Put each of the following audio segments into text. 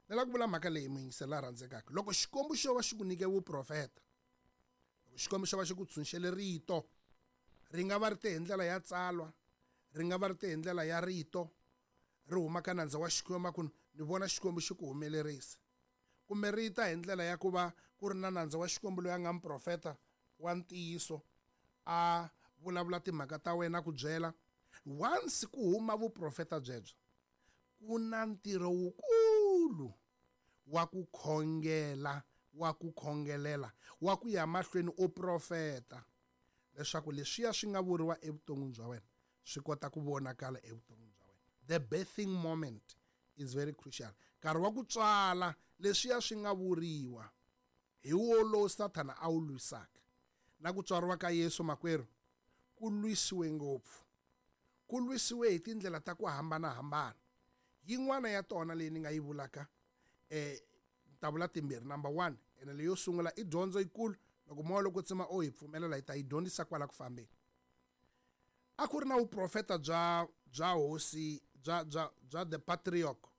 ni la ku vula mhaka leyi muyingisela rhandzekaka. Loko xikwembu xo va xi ku nyike vuprofeta, loko xikwembu xo va xi ku tshunxele rito, ri nga va ri te hi ndlela ya tsalwa, ri nga va ri te hi ndlela ya rito, ri huma ka nandza wa xikwembu ku ni vona xikwembu xi ku humelerisa, kumbe ri ta hi ndlela ya ku va ku ri na nandza wa xikwembu loyi a nga muprofeta wa ntiyiso, a vulavula timhaka ta wena ku byela. Once ku huma vuprofeta byebyo, ku na ntirho wukulu wa ku khongela, wa ku khongelela, wa ku ya mahlweni u profeta, leswaku leswiya swi nga vuriwa evuton'wini bya wena swi kota ku vonakala evuton'wini bya wena. The birthing moment is very crucial. Nkarhi wa ku tswala leswiya swi nga vuriwa hi wolowo Sathana a wu lwisaka. Na ku tswariwa ka Yesu makwerhu ku lwisiwe ngopfu, ku lwisiwe hi tindlela ta ku hambanahambana. Yin'wana ya tona leyi ni nga yi vulaka ta vula timbirhi. Number 1, ene leyo sungula i dyondzo yikulu. Loko moya loko tsema hi pfumelela hi ta yi dyondzisa kwala ku fambeni. A ku ri na vuprofeta bya hosi bya the patriarch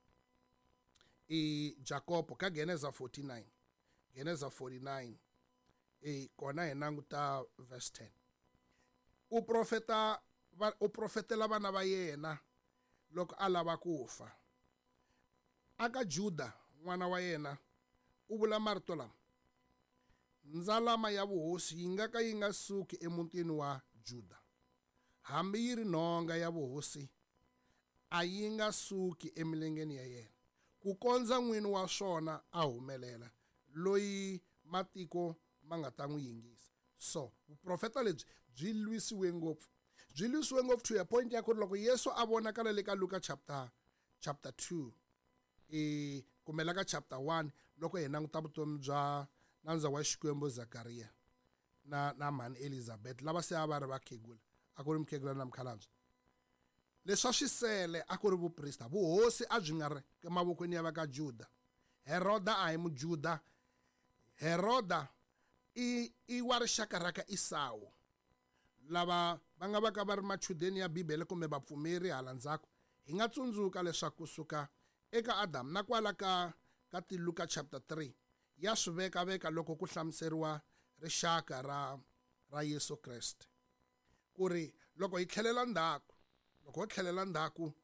Jacob ka Genesis 49. Genesis 49 kona hi languta verse 10. U profetela vana va yena loko a lava ku fa. Aka Juda n'wana wa yena u vula marito lama: ndzalama ya vuhosi yi nga ka yi nga suki emutini wa Juda, hambi yi ri nhonga ya vuhosi a yi nga suki emilengeni ya yena, ku kondza n'wini wa swona a humelela, loyi matiko ma nga ta n'wi yingisa. So vuprofeta lebyi byi lwisiwe ngopfu, byi lwisiwe ngopfu to a point ya ku ri loko Yesu a vonakala le ka Luka chapter 2 kumbe la ka chapter 1, loko hi languta vutomi bya nandza wa xikwembu Zakariya na mhani Elizabeth, lava se a va ri vakhegula, a ku ri mukhegula na mukhalabye. Leswa swisele a ku ri vuprista, vuhosi a byi nga ri emavokweni ya va ka Juda. Heroda a hi mujuda, Heroda i wa rixaka ra ka Esawu, lava va nga va ka va ri machudeni ya Bibele kumbe vapfumeri hala ndzhaku. Hi nga tsundzuka leswaku kusuka eka Adamu na kwala ka Luka chapter 3 ya swi veka loko ku hlamuseriwa rixaka ra Yesu Kreste, ku ri loko hi tlhelela ndzhaku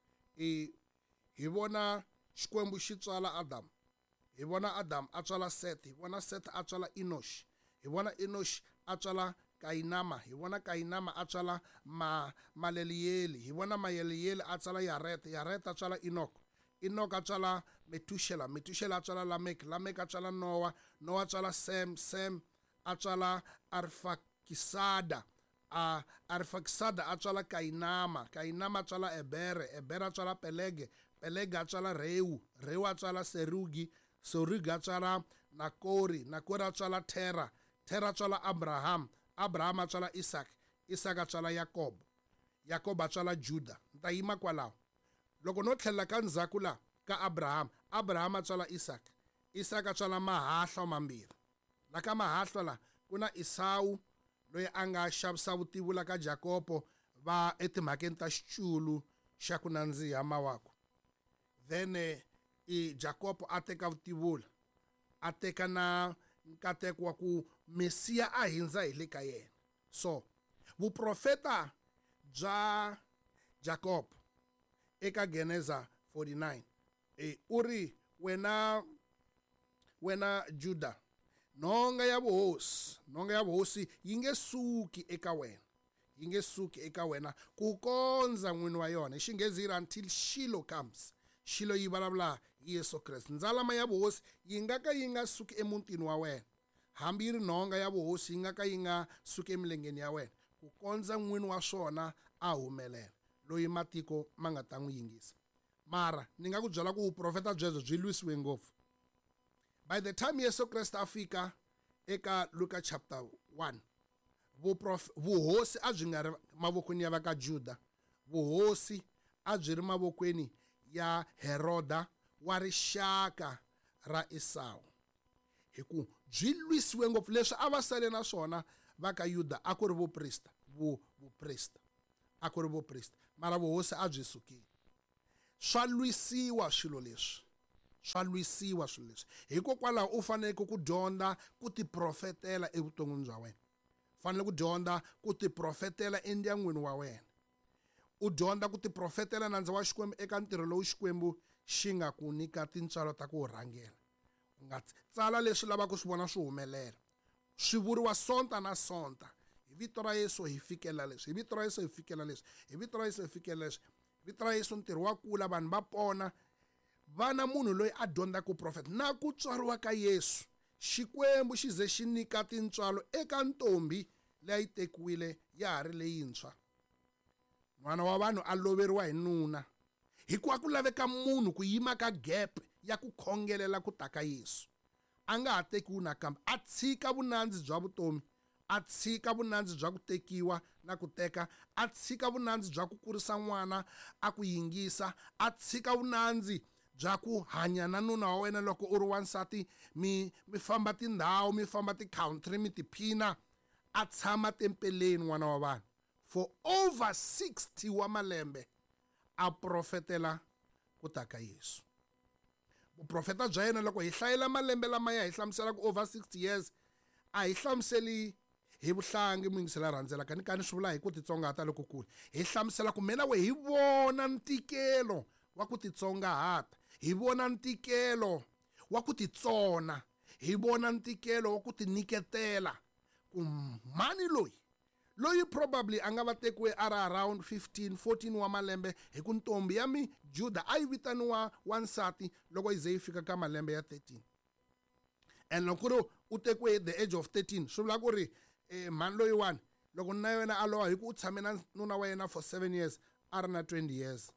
hi vona xikwembu xi tswala Adamu, hi vona Adamu a tswala Seth, hi vona Seth a tswala Enosh, hi vona Enosh a tswala Kayinama, hi vona Kayinama a tswala Maleliyeli, hi vona Maleliyeli a tswala Yareta, Yareta a tswala Enoch a tswala Metushela, Metushela a tswala Lamek, Lamek a tswala Noah, Noah a tswala Sem, Sem a tswala Arfakisada, Arfakisada a tswala Kayinama, Kayinama a tswala Ebere, Ebere a tswala Pelege, Pelege a tswala Reu, Reu a tswala Serugi, Serugi a tswala Nakori, Nakori a tswala Tera, Tera a tswala Abraham, Abraham a tswala Isaac, Isaac a tswala Yakob, Yakob a tswala Juda. Nta yima kwalaho. Loko no tlhelela ka ndzhaku la ka Abraham, Abraham a tswala Isaac, Isaac a tswala mahahla mambirhi. La ka mahahla la ku na Esawu loyi a nga xavisa vutivi la ka Jakobo va etimhakeni ta xiculu xa ku nandziha mawako. Then Jakobo a teka vutivula, a teka na nkateko wa ku Mesiya a hindza hi le ka yena. So vuprofeta bya Jacob eka Genesis 49 uri wena Juda, nhonga ya vuhosi yi nge suki eka wena, yi nge suki eka wena ku kondza n'wini wa yona. Xinghezi yi ri until Shiloh comes. Shiloh yi vulavula hi Yesu Kreste. Ndzalama ya vuhosi yi nga ka yi nga suki emutini wa wena, hambi yi ri nhonga ya vuhosi yi nga ka yi nga suki emilengeni ya wena, ku kondza n'wini wa swona a humelela, loyi matiko ma nga ta n'wi yingisa. Mara ni nga ku byela ku vuprofeta byebyo byi lwisiwe ngopfu. By the time Yesu Kreste a fika eka Luka chapter 1, vuhosi a byi nga ri mavokweni ya va ka Juda, vuhosi a byi ri mavokweni ya Heroda wa rixaka ra Esawu. Hi ku byi lwisiwe ngopfu. Leswi a va sale na swona va ka Yuda a ku ri vuprista, a ku ri vuprista, mara vuhosi a byi sukile. Swa lwisiwa swilo leswi, swa lwisiwa swilo leswi. Hikokwalaho u faneleke ku dyondza ku tiprofetela evuton'wini bya wena. Fanele ku dyondza ku tiprofetela endyangwini wa wena. U dyondza ku tiprofetela nandzu wa Xikwembu eka ntirho lowu Xikwembu xi nga ku nyika tintswalo ta ku rhangela. U nga tsala leswi lavaka ku swi vona swi humelela. Swi vuriwa sonta na sonta. Hi vito ra Yesu hi fikela leswi. Hi vito ra Yesu hi fikela leswi. Hi vito ra Yesu hi fikela leswi. Hi vito ra Yesu ntirho wa kula, vanhu va pona. Vana munhu loyi a dyondzaka ku profeta na ku tswariwa ka Yesu. Xikwembu xi ze xi nyika tintswalo eka ntombi leyi tekiwile ya ha ri leyintshwa. N'wana wa vanhu a loveriwa hi nuna. Hikuva ku laveka munhu ku yima ka gap ya ku khongelela ku ta ka Yesu. A nga ha tekiwi nakambe. A tshika vunandzi bya vutomi. A tshika vunandzi bya ku tekiwa na ku teka. A tshika vunandzi bya ku kurisa n'wana, a ku yingisa. A tshika vunandzi bya ku hanya na nuna wa wena loko u ri wansati, mi famba tindhawu, mi famba ti-country, mi tiphina. A tshama tempeleni n'wana wa vanhu. For over 60 wa malembe a profetela ku ta ka Yesu. Vuprofeta bya yena loko hi hlayela malembe lamaya hi hlamusela ku over 60 years, a hi hlamuseli hi vuhlangi mu yingisela rhandzelaka ni swi vula hi ku titsongahata lokukulu. Hi hlamusela ku mina we hi vona ntikelo wa ku titsongahata. Hi vona ntikelo wa ku titsona. Hi vona ntikelo wa ku tiniketela. Ku mani loyi probably a nga va tekiwe a ri around 14 wa malembe hi ku ntombi ya mi Juda a yi vitaniwa wansati loko yi ze yi fika ka malembe ya 13. And loko ri u tekiwe at the age of 13 swi vula ku ri mani loyiwani loko na yena a lowa hi ku u tshame na nuna wa yena for 7 years a ri na 20 years.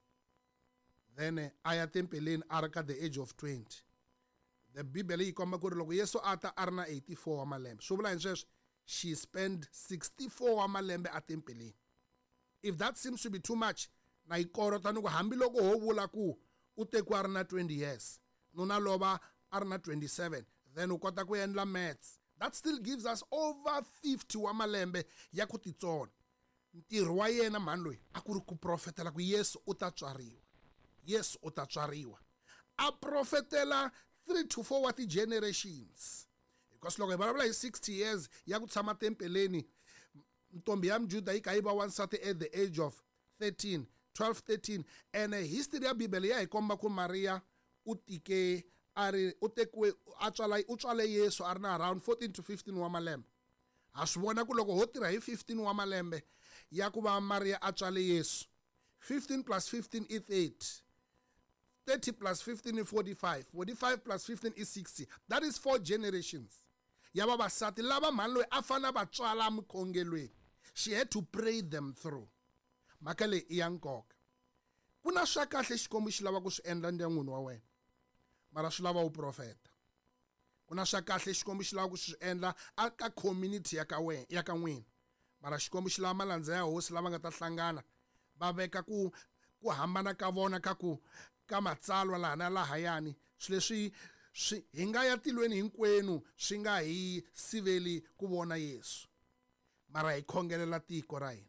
Then a ya tempeleni a ri ka the age of 20. The Bibele yi komba ku ri loko Yesu a ta a ri na 84 wa malembe. Swi vula hi sweswo she spent 64 wa malembe a tempeleni. If that seems to be too much, na yi korota ni ku hambi loko ho vula ku u tekiwa a ri na 20 years, nuna lova a ri na 27, then u kota ku endla maths. That still gives us over 50 wa malembe ya ku titsona. Ntirho wa yena mani loyi a ku ri ku profetela ku Yesu u ta tswariwa. Yesu u ta tswariwa. A profetela 3 to 4 wa ti-generations. Because loko hi vulavula hi 60 years ya ku tshama tempeleni, ntombi ya Mjuda yi kha yi va wansati at the age of 12, 13. And history ya Bibele ya hi komba ku Maria u tike u tekiwe u tswale Yesu a ri na around 14 to 15 wa malembe. Ha swi vona ku loko ho tirha hi 15 wa malembe ya ku va Maria a tswale Yesu, 15 plus 15 is 8. 30 plus 15 is 45. 45 plus 15 is 60. That is 4 generations. Ya vavasati lava mhani loyi a fana va tswala mukhongelweni. She had to pray them through. Mhaka leyi I ya nkoka. Ku na swa kahle Xikwembu xi lava ku swi endla ndyangwini wa wena, mara swi lava u profeta. Ku na swa kahle Xikwembu xi lava ku swi endla aka community ya ka n'wina, mara Xikwembu xi lava malandza ya hosi lava nga ta hlangana va veka ku hambana ka vona ka matsalwa laha na lahayani. Swi leswi hi nga ya tilweni hinkwenu swi nga hi siveli ku vona Yesu, mara hi khongelela tiko ra hina.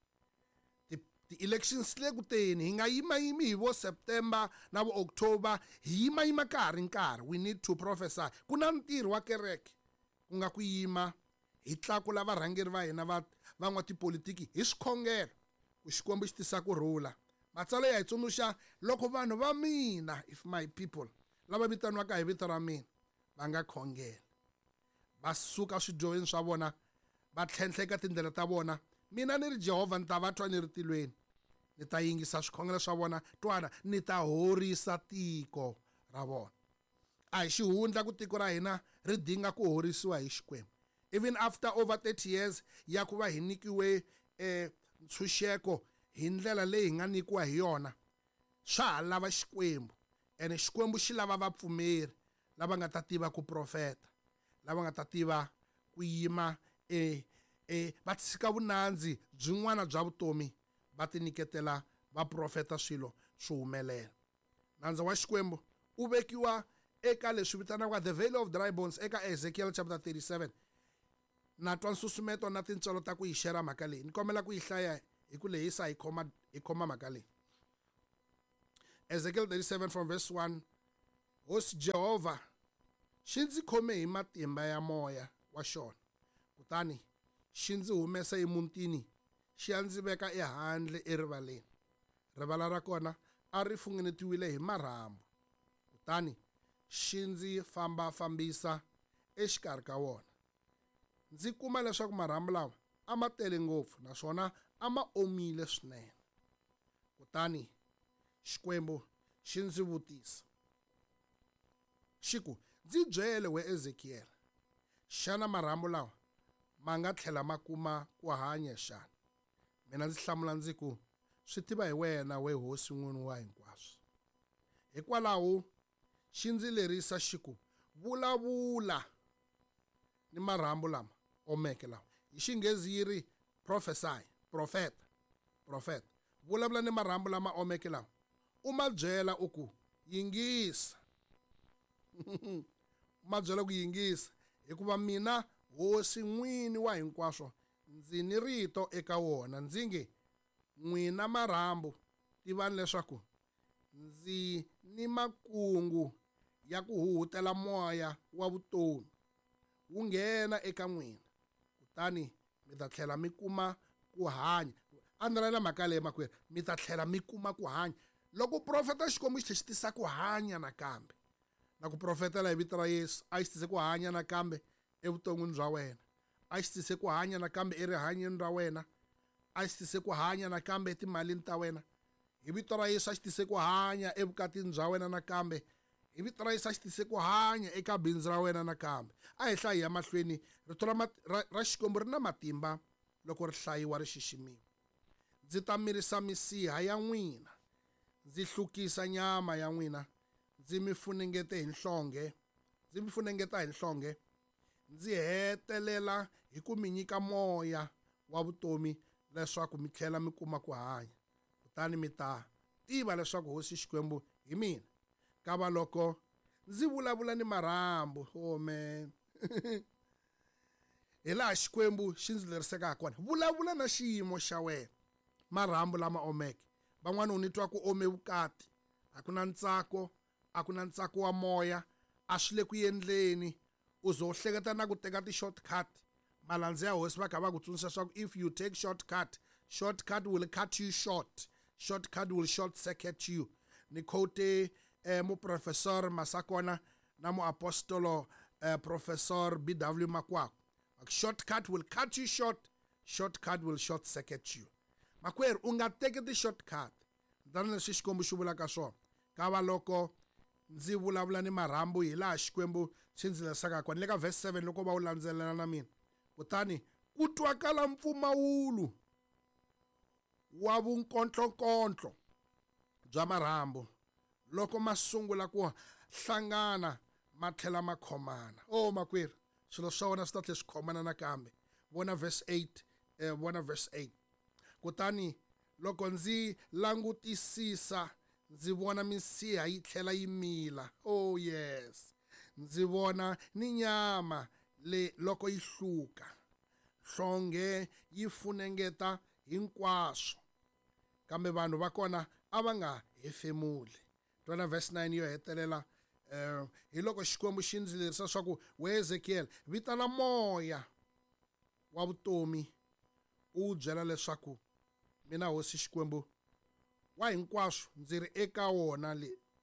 Ti-elections le ku teni hi nga yimayimi hi vo September na vo October, hi yimayima ka ha ri nkarhi. We need to prophesy. Ku na ntirho wa kereke ku nga ku yima hi tlakula varhangeri va hina va n'watipolitiki hi swikhongelo ku Xikwembu xi tisa kurhula. Matsalwa ya hi tsundzuxa loko vanhu va mina, if my people lava vitaniwaka hi vito ra mina va nga khongela, va suka swidyoheni swa vona, va tlhentlheka tindlela ta vona, mina ni ri Jehovha ni ta va twa ni ri tilweni, ni ta yingisa swikhongelo swa vona, twana ni ta horisa tiko ra vona. A hi xihundla ku tiko ra hina ri dinga ku horisiwa hi Xikwembu. Even after over 30 years ya ku va hi nikiwe ntshunxeko hi ndlela leyi hi nga nikiwa hi yona, swa ha lava Xikwembu. And Xikwembu xi lava vapfumeri lava nga ta tiva ku profeta, lava nga ta tiva ku yima va tshika vunandzi byin'wana bya vutomi, va ti nyiketela va profeta swilo swi humelela. Nandzu wa Xikwembu u vekiwa eka leswi vitanaka the valley of dry bones eka Ezekiel chapter 37. Na twa nsusumeto na tintswalo ta ku yi share mhaka leyi. Ni kombela ku yi hlaya hi ku lehisa hi khoma mhaka leyi. Ezekiel 37 from verse 1 hosi Jehovha xi ndzi khome hi matimba ya moya wa xona, kutani xi ndzi humesa emutini xi ya ndzi veka ehandle erivaleni. Rivala ra kona a ri funengetiwile hi marhambu, kutani xi ndzi fambisa exikarhi ka wona. Ndzi kuma leswaku marhambu lawa a ma tele ngopfu naswona a ma omile swinene. Kutani Xikwembu xi ndzi vutisa xi ku, ndzi byele we Ezekiel, xana marhambu lawa ma nga tlhela ma kuma ku hanya xana? Mina ndzi hlamula ndzi ku, swi tiva hi wena we hosi n'wini wa hinkwaswo. Hikwalaho xi ndzi lerisa xi ku, vulavula ni marhambu lama omeke lawa. Hi Xinghezi yi ri prophesy, prophet. Vulavula ni marhambu lama omeke lawa, u ma byela u ku yingisa. Ma byela ku yingisa, hikuva mina hosi n'wini wa hinkwaswo ndzi ni rito eka wona. Ndzi nge, n'wina marhambu tivani leswaku ndzi ni makungu ya ku huhutela moya wa vutomi wu nghena eka n'wina, kutani mi ta tlhela mi kuma ku hanya. Andlela mhaka leyi makwerhu, mi ta tlhela mi kuma ku hanya. Loko profeta Xikwembu xi xi tisa ku hanya nakambe, na ku profetela hi vito ra Yesu, a xi tise ku hanya nakambe evuton'wini bya wena, a xi tise ku hanya nakambe erihanyeni ra wena, a xi tise ku hanya nakambe etimalini ta wena. Hi vito ra Yesu a xi tise ku hanya evukatini bya wena nakambe. Hi vito ra Yesu a xi tise ku hanya eka bindzu ra wena nakambe. A hi hlayi ya mahlweni, rito ra Xikwembu ri na matimba loko ri hlayiwa ri xiximiwa. Ndzi ta mirisa misiha ya n'wina, ndzi hlukisa nyama ya n'wina, ndzi mi funengeta hi nhlonge, ndzi hetelela hi ku mi nyika moya wa vutomi leswaku mi tlhela mi kuma ku hanya. Kutani mi ta tiva leswaku hosi Xikwembu hi mina. Kava loko ndzi vulavula ni marhambu, oh man. Hi laha Xikwembu xi ndzi leriseka ha kona. Vulavula na xiyimo xa wena, marhambu lama omeke. Van'wana u ni twa ku ome vukati, a ku na ntsako wa moya, a swi le ku endleni, u zo hleketa na ku teka ti-shortcut. Malandzi ya hosi va kha va ku tsundzuxa swa ku if you take shortcut will cut you shortcut will short circuit you. Ni quote muprofesor Masakona na muapostolo professor B.W. Makwakwa. Shortcut will cut you shortcut will short circuit you. Makwerhu u nga teki ti-shortcut. Tani leswi Xikwembu xi vulaka swona. Kava loko ndzi vulavula ni marhambu hi laha Xikwembu xi ndzi lerisaka kona. Le ka verse 7 loko va wu landzelela na mina. Kutani ku twakala mpfumawulo wa vunkotlonkotlo bya marhambu loko ma sungula ku hlangana ma tlhela ma khomana. Oh makwerhu, swilo swa wena swi ta tlhela swi khomana nakambe. Vona verse 8. Kutani loko ndzi langutisisa ndzi vona misiha yi tlhela yi mila. Oh yes. Ndzi vona ni nyama loko yi hluka, nhlonge yi funengeta hinkwaswo, kambe vanhu va kona a va nga hefemuli. Twana verse 9 yo hetelela, hi loko Xikwembu xi ndzi lerisa swa ku, we Ezekiel, vitana moya wa vutomi u wu byela leswaku mina hosi Xikwembu wa hinkwaswo ndzi ri eka wona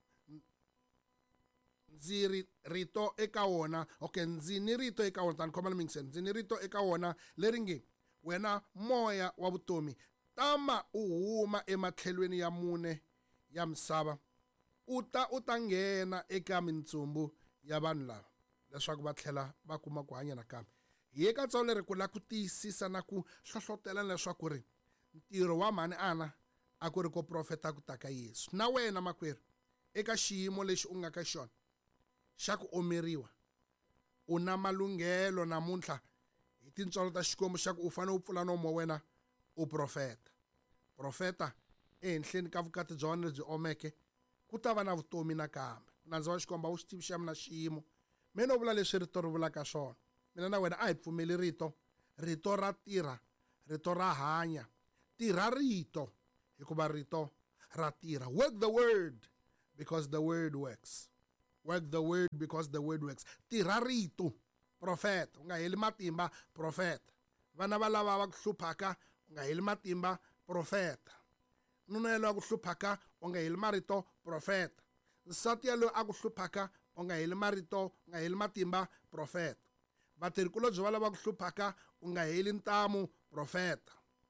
ndzi ri rito eka wona. Okay, ndzi ni rito eka wona. Tani khoma mingiseni, ndzi ni rito eka wona leri nge, wena moya wa vutomi, tama u huma ematlhelweni ya mune ya misava, u ta nghena eka mintsumbu ya vanhu lava leswaku va tlhela va kuma ku hanya nakambe. Hi eka tsawu leri ku lava ku tiyisisa na ku hlohlotela leswaku ri ntirho wa mhani ana a ku ri ku profeta ku ta ka Yesu. Na wena makwerhu, eka xiyimo lexi u nga ka xona xa ku omeriwa, u na malunghelo namuntlha hi tintswalo ta Xikwembu xa ku u fanele u pfula nomo wa wena u profeta ehenhleni ka vukati bya wena lebyi omeke, ku ta va na vutomi nakambe. Nandzu wa Xikwembu wu swi tivi xa mina xiyimo, mina u vula leswi rito ri vulaka swona. Mina na wena a hi pfumeli rito ra tirha, rito ra hanya. Tirha rito hikuva rito ra tirha. Work the word because the word works. Work the word because the word works. Tirha rito, prophet. U nga heli matimba, prophet. Vana va lava va ku hluphaka, u nga heli matimba, prophet. Nuna yaloye a ku hluphaka, u nga heli marito, prophet. Nsati yaloye a ku hluphaka, u nga heli marito, u nga heli matimba, prophet. Vatirhikulobye va lava ku hluphaka, u nga heli ntamu, prophet.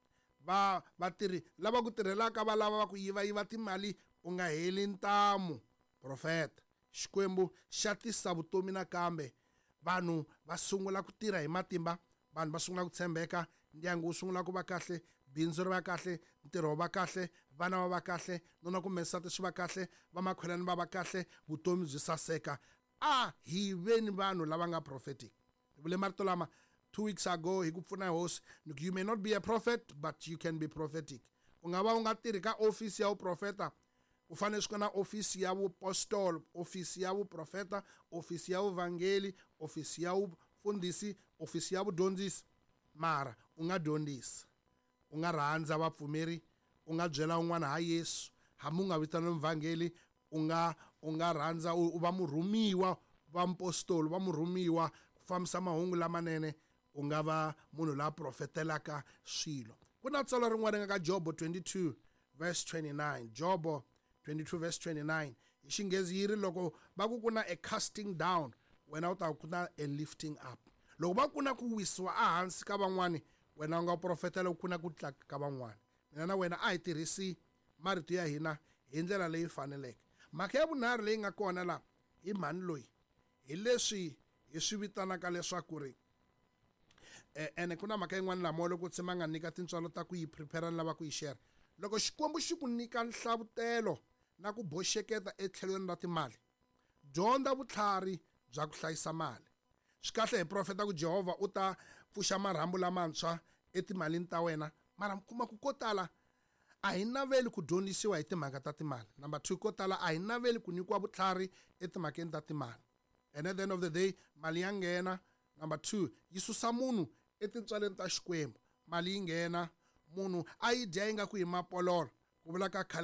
Vatirhi lava ku tirhelaka va lava ku yiva timali, u nga heli ntamu, prophet. Xikwembu xa tisa vutomi nakambe vanhu va sungula ku tirha hi matimba, vanhu va sungula ku tshembeka, ndyangu wu sungula ku va kahle, bindzu ri va kahle, ntirho va kahle, vana va va kahle, nuna kumbe nsati swi va kahle, vamakhwelani va va kahle, vutomi byi saseka. Hi veni vanhu lava nga prophetic. Hi vule marito lama 2 weeks ago hi ku pfuna hi hosi, you may not be a prophet but you can be prophetic. U nga va u nga tirhi ka ofisi ya vuprofeta, u fanele swi na ofisi ya vupostolo, ofisi ya vuprofeta, ofisi ya vuvangeli, ofisi ya vufundhisi, ofisi ya vudyondzisi. Mara u nga dyondzisi, u nga rhandza vapfumeri, u nga byela un'wana ha Yesu, hambi u nga vitana muvhangeli, u nga rhandza u va murhumiwa va mpostolo, va murhumiwa ku fambisa mahungu lamanene, u nga va munhu la profetelaka swilo. Ku na tsalwa rin'wana ri nga ka Jobo 22 verse 29. Jobo 22 verse 29. Hi Xinghezi yi ri loko va ku na a casting down, wena u ta ku na a lifting up. Loko va ku na ku wisiwa ehansi ka van'wani, wena u nga profetela ku na ku tlaka ka van'wani. Mina na wena a hi tirhisi marito ya hina hi ndlela leyi faneleke. Mhaka ya vunharhu leyi nga kona la hi mhani loyi, hi leswi hi swi vitanaka leswaku ri ene ku na mhaka yin'wana lamo loko tshama nga nyika tintswalo ta ku yi prepare lava ku yi share. Loko Xikwembu xi ku nyika nhlavutelo na ku boxeketa etlhelweni ra timali, dyondza vutlhari bya ku hlayisa mali. Swi kahle hi profeta ku Jehovah u ta pfuxa marhambu lamantshwa etimalini ta wena, mara mi kuma ku ko tala a hi naveli ku dyondzisiwa hi timhaka ta timali. Number 2, ko tala a hi naveli ku nyikiwa vutlhari etimhakeni ta timali. And at the end of the day, mali ya nghena. Number 2, yi susa munhu etintswaleni ta Xikwembu. Mali yi nghena, munhu a yi dya yi nga ku hi mapololo, ku vula ka khale